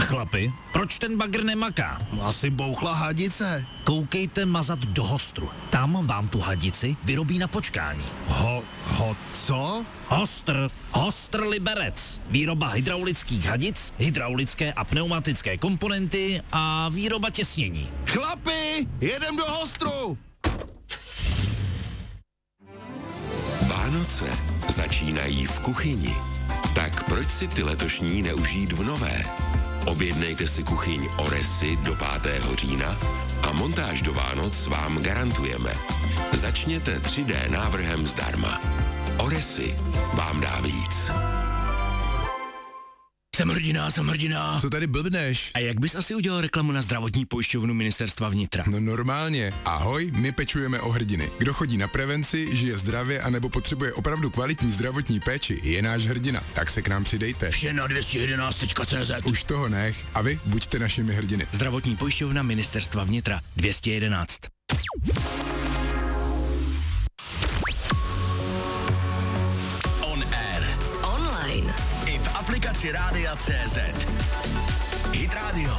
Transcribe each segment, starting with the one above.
Chlapi, proč ten bagr nemaká? Asi bouchla hadice. Koukejte mazat do Hostru. Tam vám tu hadici vyrobí na počkání. Co? Hostr Liberec. Výroba hydraulických hadic, hydraulické a pneumatické komponenty a výroba těsnění. Chlapi, jedem do Hostru! Vánoce začínají v kuchyni. Tak proč si ty letošní neužít v nové? Objednejte si kuchyň Oresy do 5. října a montáž do Vánoc vám garantujeme. Začněte 3D návrhem zdarma. Oresy vám dá víc. Jsem hrdina. Co tady blbneš? A jak bys asi udělal reklamu na zdravotní pojišťovnu Ministerstva vnitra? No normálně. Ahoj, my pečujeme o hrdiny. Kdo chodí na prevenci, žije zdravě anebo potřebuje opravdu kvalitní zdravotní péči, je náš hrdina. Tak se k nám přidejte. Vše na 211.cz. Už toho nech a vy buďte našimi hrdiny. Zdravotní pojišťovna Ministerstva vnitra 211. On air. Online. I v aplikaci Rádia.cz. Hit Radio.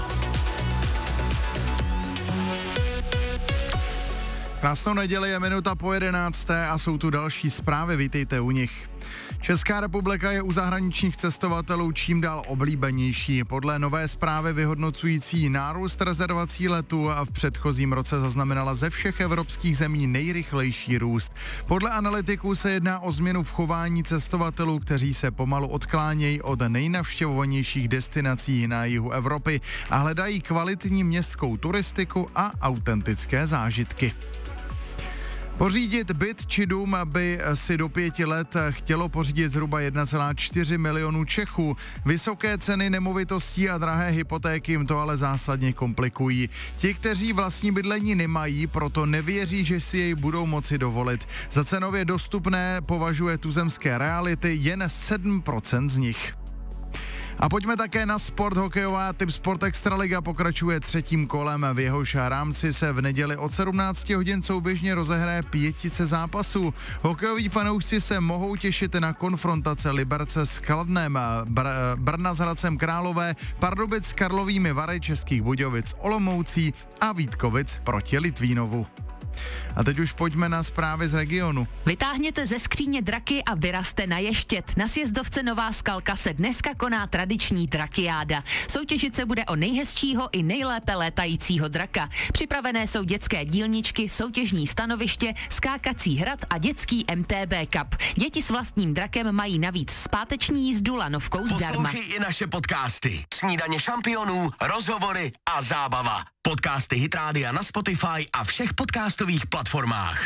Krásnou neděli, je minuta po 11. a jsou tu další zprávy, vítejte u nich. Česká republika je u zahraničních cestovatelů čím dál oblíbenější. Podle nové zprávy vyhodnocující nárůst rezervací letů v předchozím roce zaznamenala ze všech evropských zemí nejrychlejší růst. Podle analytiků se jedná o změnu v chování cestovatelů, kteří se pomalu odklánějí od nejnavštěvovanějších destinací na jihu Evropy a hledají kvalitní městskou turistiku a autentické zážitky. Pořídit byt či dům by si do 5 let chtělo pořídit zhruba 1,4 milionu Čechů. Vysoké ceny nemovitostí a drahé hypotéky jim to ale zásadně komplikují. Ti, kteří vlastní bydlení nemají, proto nevěří, že si jej budou moci dovolit. Za cenově dostupné považuje tuzemské reality jen 7% z nich. A pojďme také na sport. Hokejová typ Sport Extraliga pokračuje 3. kolem. V jehož rámci se v neděli od 17 hodin souběžně rozehraje 5 zápasů. Hokejoví fanoušci se mohou těšit na konfrontace Liberce s Kladnem, Brna s Hradcem Králové, Pardubic s Karlovými Vary, Českých Budějovic Olomoucí a Vítkovic proti Litvínovu. A teď už pojďme na zprávy z regionu. Vytáhněte ze skříně draky a vyrazte na ještět. Na sjezdovce Nová Skalka se dneska koná tradiční drakiáda. Soutěžit se bude o nejhezčího i nejlépe létajícího draka. Připravené jsou dětské dílničky, soutěžní stanoviště, skákací hrad a dětský MTB Cup. Děti s vlastním drakem mají navíc zpáteční jízdu lanovkou zdarma. Poslouchej i naše podcasty. Snídaně šampionů, rozhovory a zábava. Podcasty Hit Rádia na Spotify a všech podcastových platformách.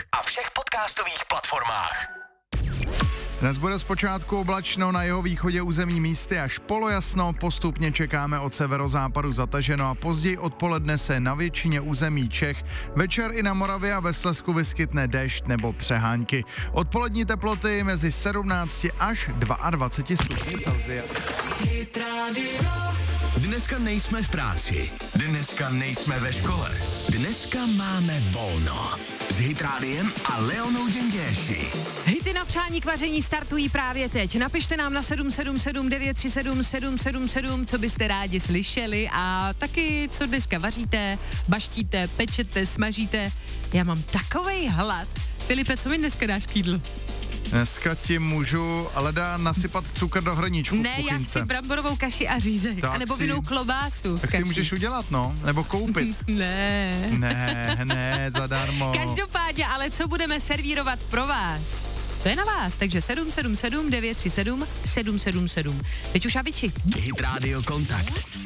Dnes bude zpočátku oblačno, na jeho východě území místy až polojasno, postupně čekáme od severozápadu zataženo a později odpoledne se na většině území Čech večer i na Moravě a ve Slezsku vyskytne déšť nebo přehánky. Odpolední teploty mezi 17 až 22 stupni Celsia. Dneska nejsme v práci, dneska nejsme ve škole, dneska máme volno. S Hit Rádiem a Leonou Děnděši. Hity na přání k vaření startují právě teď. Napište nám na 777 937 777, co byste rádi slyšeli a taky, co dneska vaříte, baštíte, pečete, smažíte. Já mám takovej hlad. Filipe, co mi dneska dáš k jídlu? Dneska ti můžu ale nasypat cukr do hrníčku. Ne, já chci bramborovou kaši a řízek, anebo vinnou klobásu. Tak si můžeš udělat, no, nebo koupit. Ne, zadarmo. Každopádně, ale co budeme servírovat pro vás? To je na vás, takže 777 937 777. Teď už abiči. Hit Radio Kontakt.